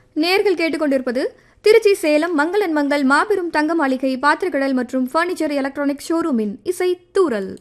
நேர்கள் கேட்டுக்கொண்டிருப்பது திருச்சி சேலம் மங்களன் மங்கள் மாபெரும் தங்க மாளிகை பாத்திரக்கடல் மற்றும் பர்னிச்சர் எலக்ட்ரானிக் ஷோரூமின் இசை தூரல்.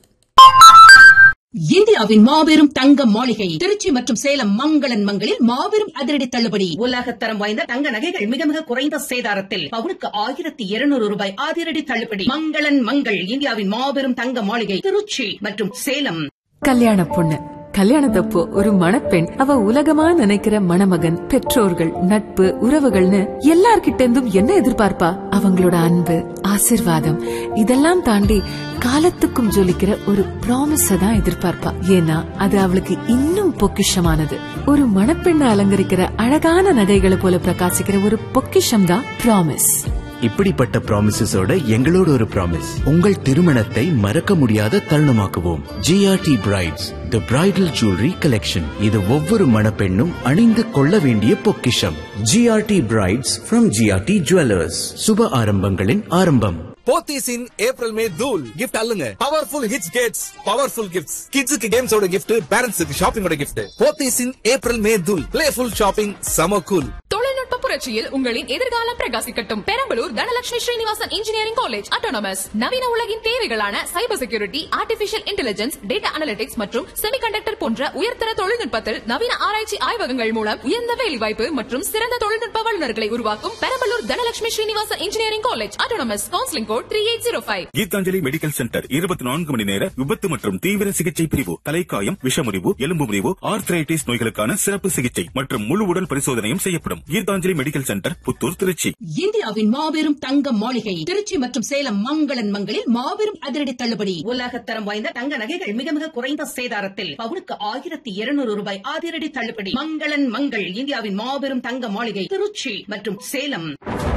இந்தியாவின் மாபெரும் தங்க மாளிகை திருச்சி மற்றும் சேலம் மங்களன் மங்களில் மாபெரும் அதிரடி தள்ளுபடி. உலகத்தரம் வாய்ந்த தங்க நகைகள் மிக மிக குறைந்த சேதாரத்தில் பவுனுக்கு 1200 ரூபாய் அதிரடி தள்ளுபடி. மங்களன் மங்கள் இந்தியாவின் மாபெரும் தங்க மாளிகை திருச்சி மற்றும் சேலம். கல்யாண பொண்ணு கல்யாணத்தப்போ ஒரு மணப்பெண் அவ உலகமா நினைக்கிற மணமகன், பெற்றோர்கள், நட்பு, உறவுகள்னு எல்லார்கிட்ட இருந்தும் என்ன எதிர்பார்ப்பா? அவங்களோட அன்பு, ஆசிர்வாதம் இதெல்லாம் தாண்டி காலத்துக்கும் ஜொலிக்கிற ஒரு ப்ராமிஸ தான் எதிர்பார்ப்பா. ஏன்னா அது அவளுக்கு இன்னும் பொக்கிஷமானது. ஒரு மணப்பெண்ணை அலங்கரிக்கிற அழகான நகைகளை போல பிரகாசிக்கிற ஒரு பொக்கிஷம் தான் ப்ராமிஸ். இப்படிப்பட்ட ப்ராமிசஸோட எங்களோட ஒரு ப்ராமிஸ், உங்கள் திருமணத்தை மறக்க முடியாத தருணமாக்குவோம். ஜிஆர்டி பிரைட்ஸ் தி பிரைடல் ஜுவல்லரி கலெக்ஷன். இது ஒவ்வொரு மணப்பெண்ணும் அணிந்து கொள்ள வேண்டிய பொக்கிஷம். GRT brides from GRT jewellers. சுப ஆரம்பங்களின் ஆரம்பம். போத்தீஸின் ஏப்ரல் மே தூள் gift அல்லுங்க. Powerful hits Gates powerful gifts. கிட்ஸுக்கு கேம்ஸோட கிஃப்ட், பேரண்ட்ஸுக்கு ஷாப்பிங்கோட கிஃப்ட். போத்தீஸின் ஏப்ரல் மே தூள் பிளேஃபுல் ஷாப்பிங் சம கூல். தொழில்நுட்ப புரட்சியில் உங்களின் எதிர்காலம் பிரகாசிக்கட்டும். Perambalur Dhanalakshmi Srinivasan engineering college autonomous. நவீன உலகின் தேவைகளான cyber security, artificial intelligence, data analytics மற்றும் செமிகண்டக்டர் போன்ற உயர்தர தொழில்நுட்பத்தில் நவீன ஆராய்ச்சி ஆய்வகங்கள் மூலம் உயர்ந்த வேலைவாய்ப்பு மற்றும் சிறந்த தொழில்நுட்ப வல்லுநர்களை உருவாக்கும் Perambalur Dhanalakshmi Srinivasan engineering college autonomous. Counselling code 3805. Gitanjali medical centre 24 மணி நேர விபத்து மற்றும் தீவிர சிகிச்சை பிரிவு. தலைக்காயம், விஷமுறிவு, எலும்பு முறிவு, ஆர்த்ரைட்டிஸ் நோய்களுக்கான சிறப்பு சிகிச்சை மற்றும் முழு உடல் பரிசோதனையும் செய்யப்படும். Gitanjali medical centre, Puthur, Trichy. இந்தியாவின் மாபெரும் தங்க மாளிகை திருச்சி மற்றும் சேலம் மங்களன் மங்களில் மாபெரும் அதிரடி தள்ளுபடி. உலகத்தரம் வாய்ந்த தங்க நகைகள் மிக மிக குறைந்த சேதாரத்தில் பவுனுக்கு 1200 ரூபாய் அதிரடி தள்ளுபடி. மங்களன் மங்கள் இந்தியாவின் மாபெரும் தங்க மாளிகை திருச்சி மற்றும் சேலம்.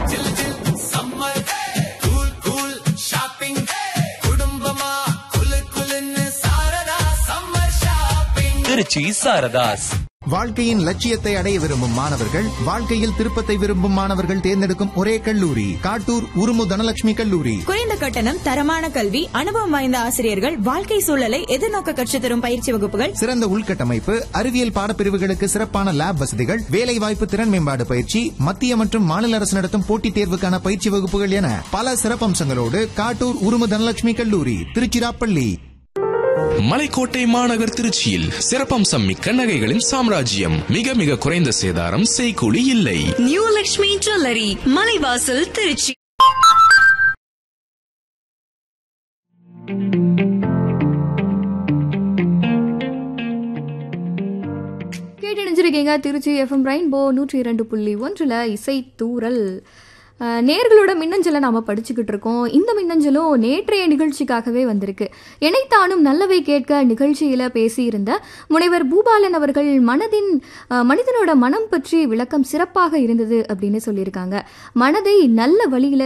திருச்சி சாரதாஸ். வாழ்க்கையின் லட்சியத்தை அடைய விரும்பும் மாணவர்கள், வாழ்க்கையில் திருப்பத்தை விரும்பும் மாணவர்கள் தேர்ந்தெடுக்கும் ஒரே கல்லூரி காட்டூர் உருமு தனலட்சுமி கல்லூரி. குறைந்த கட்டணம், தரமான கல்வி, அனுபவம் வாய்ந்த ஆசிரியர்கள், வாழ்க்கை சூழலை எதிர்நோக்க கற்றுத் தரும் பயிற்சி வகுப்புகள், சிறந்த உள்கட்டமைப்பு, அறிவியல் பாடப்பிரிவுகளுக்கு சிறப்பான லேப் வசதிகள், வேலைவாய்ப்பு, திறன் மேம்பாடு பயிற்சி, மத்திய மற்றும் மாநில அரசு நடத்தும் போட்டித் தேர்வுக்கான பயிற்சி வகுப்புகள் என பல சிறப்பம்சங்களோடு காட்டூர் உருமு தனலட்சுமி கல்லூரி, திருச்சிராப்பள்ளி. மலைக்கோட்டை மாநகர் திருச்சியில் சிறப்பம்சம் மிக்க நகைகளின் சாம்ராஜ்யம். மிக மிக குறைந்த சேதாரம், செய்கூலி இல்லை. New Lakshmi jewellery, Malaivasal, Trichy. கேட்டணிஞ்சிருக்கீங்க Trichy FM rainbow 102.1 இசை தூரல். நேர்களோட மின்னஞ்சலை நாம் படிச்சுக்கிட்டு இருக்கோம். இந்த மின்னஞ்சலும் நேற்றைய நிகழ்ச்சிக்காகவே வந்திருக்கு. இணைத்தானும் நல்லவை கேட்க நிகழ்ச்சியில் பேசியிருந்த முனைவர் பூபாலன் அவர்கள் மனிதனோட மனம் பற்றி விளக்கம் சிறப்பாக இருந்தது அப்படின்னு சொல்லியிருக்காங்க. மனதை நல்ல வழியில்